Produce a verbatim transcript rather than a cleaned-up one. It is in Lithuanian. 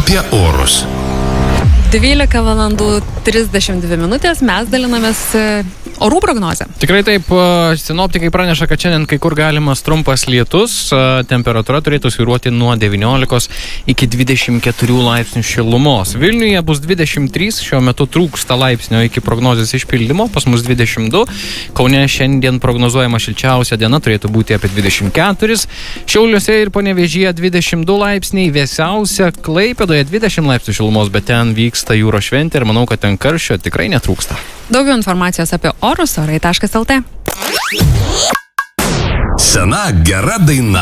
apie orus. dvylika valandų trisdešimt dvi minutės mes dalinamės orų prognozę. Tikrai taip, sinoptikai praneša, kad šiandien kai kur galimas trumpas lietus, temperatūra turėtų svyruoti nuo devyniolikos iki dvidešimt keturių laipsnių šilumos. Vilniuje bus dvidešimt trys, šiuo metu trūksta laipsnio iki prognozės išpildymo, pas mus dvidešimt du, Kaune šiandien prognozuojama šilčiausia diena turėtų būti apie dvidešimt keturis, Šiauliuose ir Panevėžyje dvidešimt du laipsniai, vėsiausia Klaipėdoje dvidešimt laipsnių šilumos, bet ten vyksta jūros šventė ir manau, kad ten karščio tikrai netrūksta. Daugiau informacijos apie orus orai taškas lt. Sena gera daina.